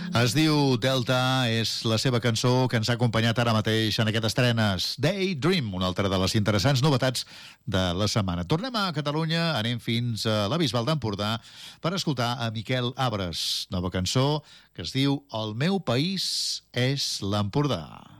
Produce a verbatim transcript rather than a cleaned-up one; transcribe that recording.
Es diu Delta, és la seva cançó que ens ha acompanyat ara mateix en aquest estrenes. Daydream, una altra de les interessants novetats de la setmana. Tornem a Catalunya, anem fins a la Bisbal d'Empordà per escoltar a Miquel Abres. Nova cançó que es diu El meu país és l'Empordà.